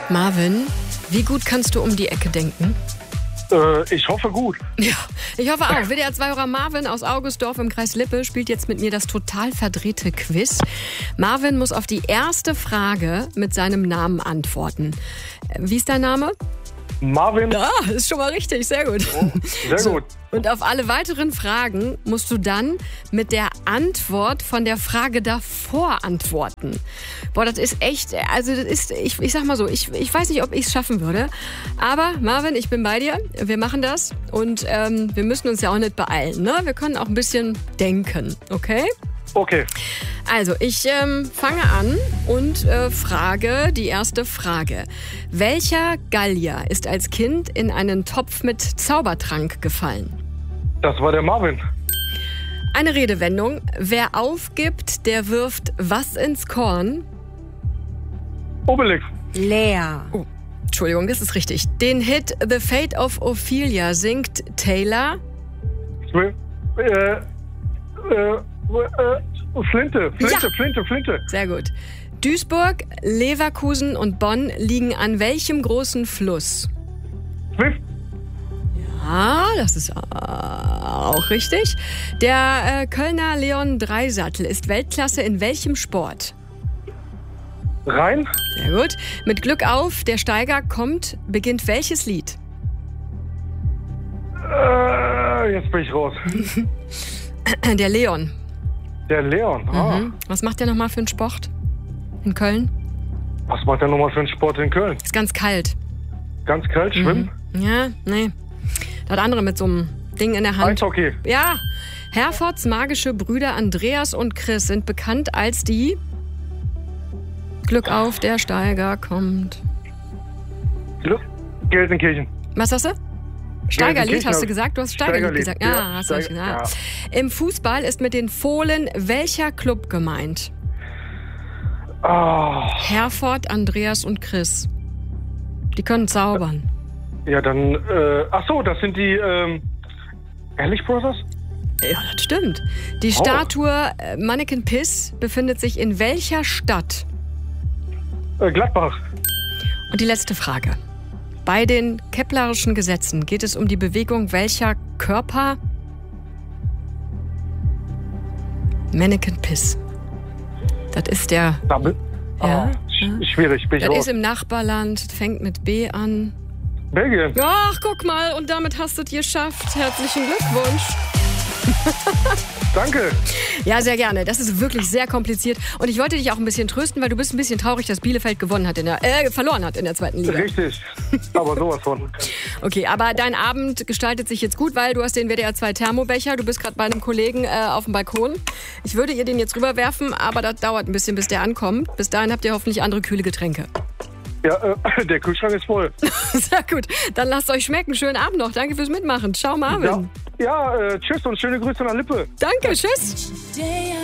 Marvin, wie gut kannst du um die Ecke denken? Ich hoffe gut. Ja, ich hoffe auch. WDR 2-Hörer Marvin aus Augustdorf im Kreis Lippe spielt jetzt mit mir das total verdrehte Quiz. Marvin muss auf die erste Frage mit seinem Namen antworten. Wie ist dein Name? Marvin. Ja, ist schon mal richtig. Sehr gut. Oh, sehr gut. Und auf alle weiteren Fragen musst du dann mit der Antwort von der Frage davor antworten. Boah, das ist echt, also das ist, ich sag mal so, ich weiß nicht, ob ich es schaffen würde. Aber Marvin, ich bin bei dir. Wir machen das. Und wir müssen uns ja auch nicht beeilen, ne? Wir können auch ein bisschen denken, okay? Okay. Also, ich fange an und frage die erste Frage. Welcher Gallier ist als Kind in einen Topf mit Zaubertrank gefallen? Das war der Marvin. Eine Redewendung. Wer aufgibt, der wirft was ins Korn? Obelix. Leer. Oh, Entschuldigung, das ist richtig. Den Hit The Fate of Ophelia singt Taylor. Flinte. Ja. Flinte. Sehr gut. Duisburg, Leverkusen und Bonn liegen an welchem großen Fluss? Swift. Ah, das ist auch richtig. Der Kölner Leon Dreisattel ist Weltklasse in welchem Sport? Rhein. Sehr gut. Mit Glück auf, der Steiger kommt, beginnt welches Lied? Jetzt bin ich raus. Der Leon. Der Leon. Ah. Was macht der nochmal für einen Sport in Köln? Was macht der nochmal für einen Sport in Köln? Ist ganz kalt. Ganz kalt, schwimmen? Ja, nee. Das andere mit so einem Ding in der Hand. Eishockey. Ja. Herfords magische Brüder Andreas und Chris sind bekannt als die... Glück auf, der Steiger kommt. Gelsenkirchen. Was hast du? Steigerlied, hast du gesagt? Du hast Steigerlied gesagt. Ja, Ja, hast du gesagt. Ja. ja. Im Fußball ist mit den Fohlen welcher Club gemeint? Ah, Herford, Andreas und Chris. Die können zaubern. ja, dann, ach so, das sind die, Ehrlich Brothers? Ja, das stimmt. Die Statue Manneken Pis befindet sich in welcher Stadt? Gladbach. Und die letzte Frage. Bei den keplerischen Gesetzen geht es um die Bewegung welcher Körper? Manneken Pis. Das ist der... Double? Ja, Schwierig, bin ich Das raus. ist im Nachbarland, fängt mit B an. Belgien. Ach, guck mal, und damit hast du es geschafft. Herzlichen Glückwunsch. Danke. Ja, sehr gerne. Das ist wirklich sehr kompliziert. Und ich wollte dich auch ein bisschen trösten, weil du bist ein bisschen traurig, dass Bielefeld verloren hat in der zweiten Liga. Richtig. Aber sowas von. Okay, aber dein Abend gestaltet sich jetzt gut, weil du hast den WDR 2 Thermobecher. Du bist gerade bei einem Kollegen auf dem Balkon. Ich würde ihr den jetzt rüberwerfen, aber das dauert ein bisschen, bis der ankommt. Bis dahin habt ihr hoffentlich andere kühle Getränke. Ja, der Kühlschrank ist voll. Sehr gut. Dann lasst euch schmecken. Schönen Abend noch. Danke fürs Mitmachen. Ciao, Marvin. Ja, tschüss und schöne Grüße nach Lippe. Danke, tschüss.